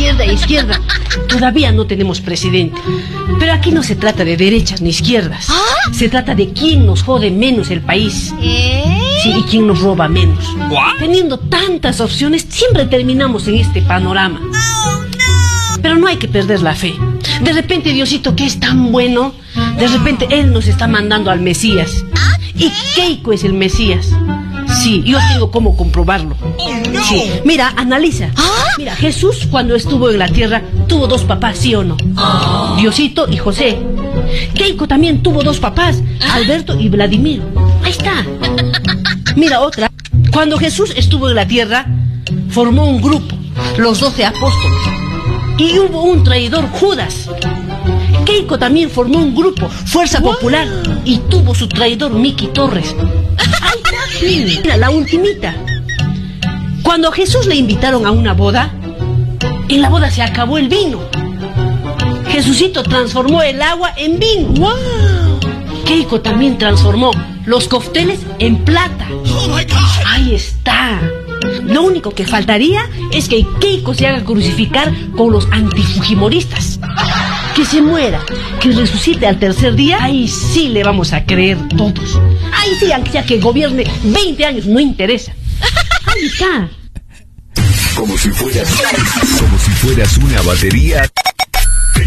izquierda e izquierda. Todavía no tenemos presidente. Pero aquí no se trata de derechas ni izquierdas. Se trata de quién nos jode menos el país. Sí, y quién nos roba menos. Teniendo tantas opciones, siempre terminamos en este panorama. Pero no hay que perder la fe. De repente Diosito, que es tan bueno, de repente Él nos está mandando al Mesías. Y Keiko es el Mesías. Sí, yo tengo cómo comprobarlo. Sí, mira, analiza. Mira, Jesús cuando estuvo en la tierra tuvo dos papás, ¿sí o no? Diosito y José. Keiko también tuvo dos papás, Alberto y Vladimir. Ahí está. Mira otra. Cuando Jesús estuvo en la tierra, formó un grupo, los 12 apóstoles. Y hubo un traidor, Judas. Keiko también formó un grupo, Fuerza Popular, y tuvo su traidor, Miki Torres. Ahí está. Mira, la ultimita. Cuando a Jesús le invitaron a una boda, en la boda se acabó el vino. Jesucito transformó el agua en vino. ¡Wow! Keiko también transformó los cócteles en plata. Oh my God. Ahí está. Lo único que faltaría es que Keiko se haga crucificar con los antifujimoristas. Que se muera, que resucite al tercer día. Ahí sí le vamos a creer todos. Ahí sí, aunque sea que gobierne 20 años, no interesa. Ahí está. Como si fueras una batería